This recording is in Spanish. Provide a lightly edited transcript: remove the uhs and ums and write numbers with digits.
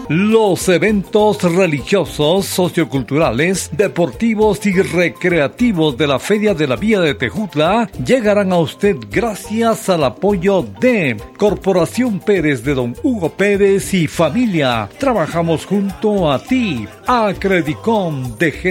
Los eventos religiosos, socioculturales, deportivos y recreativos de la Feria de la Vía de Tejutla llegarán a usted gracias al apoyo de Corporación Pérez de Don Hugo Pérez y familia. Trabajamos junto a ti. Acredicom de